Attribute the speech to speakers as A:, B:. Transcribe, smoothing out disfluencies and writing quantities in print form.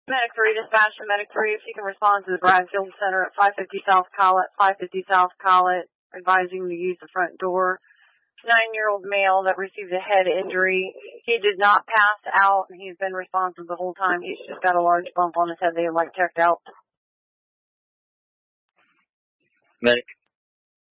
A: Medic 3, dispatch to Medic 3, if you can respond to the Bradfield Center at 550 South Collett, 550 South Collett, advising to use the front door. 9-year-old male that received a head injury. He did not pass out, and he's been responsive the whole time. He's just got a large bump on his head. They checked out.
B: Medic